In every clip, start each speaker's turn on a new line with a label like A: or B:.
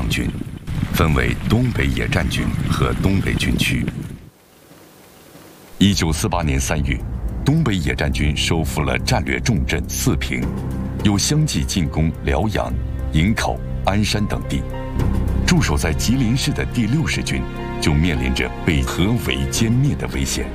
A: 军，分为东北野战军和东北军区。1948年3月，东北野战军收复了战略重镇四平，又相继进攻辽阳、营口、鞍山等地。驻守在吉林市的第60军就面临着被合围歼灭的危险。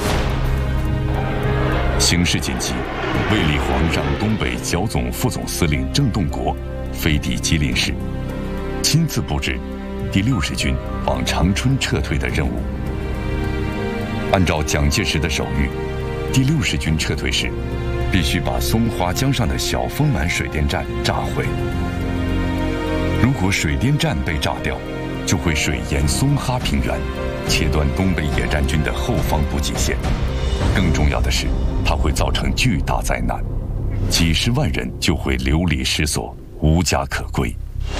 A: 形势紧急，卫立煌让东北剿总副总司令郑洞国飞抵吉林市，亲自布置第60军往长春撤退的任务。按照蒋介石的手谕，第60军撤退时，必须把松花江上的小丰满水电站炸毁。如果水电站被炸掉，就会水淹松哈平原，切断东北野战军的后方补给线。更重要的是，它会造成巨大灾难，几十万人就会流离失所，无家可归。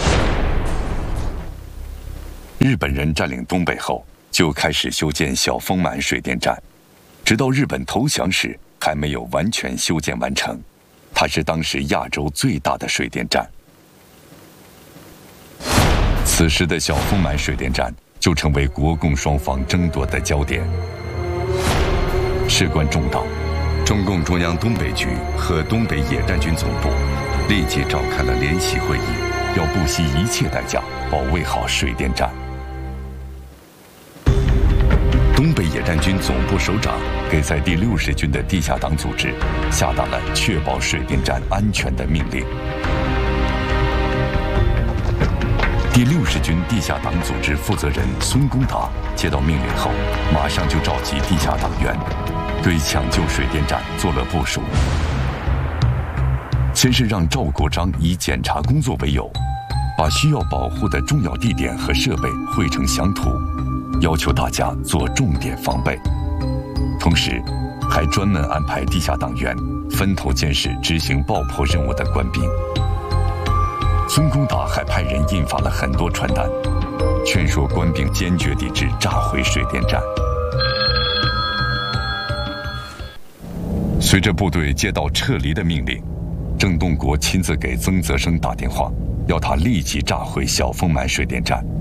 A: 日本人占领东北后，就开始修建小丰满水电站，直到日本投降时还没有完全修建完成。它是当时亚洲最大的水电站。此时的小丰满水电站就成为国共双方争夺的焦点。事关重大，中共中央东北局和东北野战军总部立即召开了联席会议，要不惜一切代价保卫好水电站。东北野战军总部首长给在第60军的地下党组织下达了确保水电站安全的命令。第60军地下党组织负责人孙公达接到命令后，马上就召集地下党员，对抢救水电站做了部署。先是让赵国璋以检查工作为由，把需要保护的重要地点和设备绘成详图，要求大家做重点防备。同时，还专门安排地下党员分头监视执行爆破任务的官兵。孙公达还派人印发了很多传单，劝说官兵坚决抵制炸毁水电站。随着部队接到撤离的命令，郑洞国亲自给曾泽生打电话，要他立即炸毁小丰满水电站。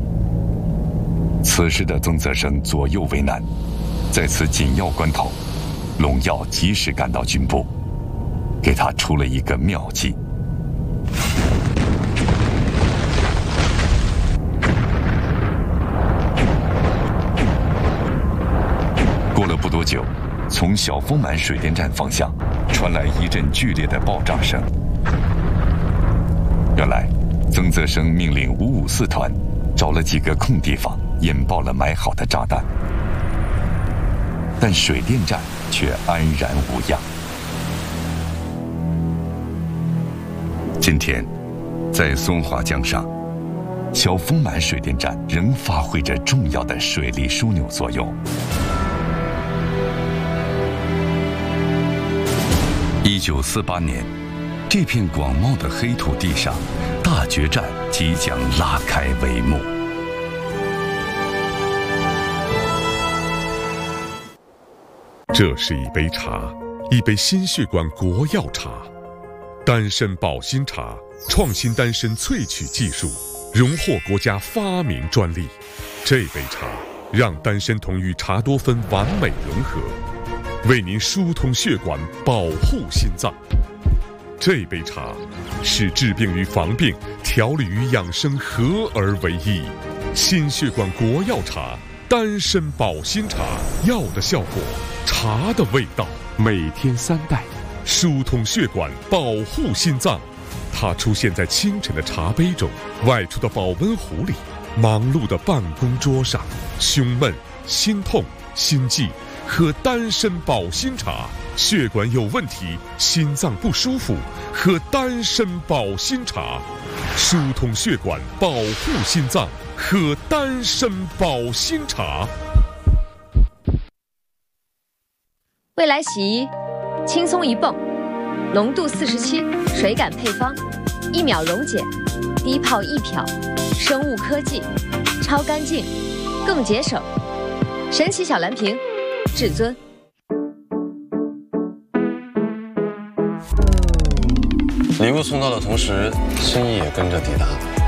A: 此时的曾泽生左右为难，在此紧要关头，隆耀及时赶到军部，给他出了一个妙计。过了不多久，从小丰满水电站方向传来一阵剧烈的爆炸声。原来，曾泽生命令554团找了几个空地方引爆了埋好的炸弹，但水电站却安然无恙。今天，在松花江上，小丰满水电站仍发挥着重要的水利枢纽作用。1948年，这片广袤的黑土地上，大决战即将拉开帷幕。
B: 这是一杯茶，一杯心血管国药茶，丹参保心茶，创新丹参萃取技术，荣获国家发明专利。这杯茶让丹参酮与茶多酚完美融合，为您疏通血管，保护心脏。这杯茶使治病与防病、调理与养生合而为一。心血管国药茶，丹参保心茶，药的效果，茶的味道，每天3袋，疏通血管，保护心脏。它出现在清晨的茶杯中，外出的保温壶里，忙碌的办公桌上。胸闷、心痛、心悸，喝丹参保心茶；血管有问题，心脏不舒服，喝丹参保心茶。疏通血管，保护心脏，喝丹参保心茶。
C: 未来洗衣，轻松一泵，浓度47，水感配方，1秒溶解，低泡易漂，生物科技，超干净，更节省。神奇小蓝瓶，至尊。
D: 礼物送到的同时，心意也跟着抵达。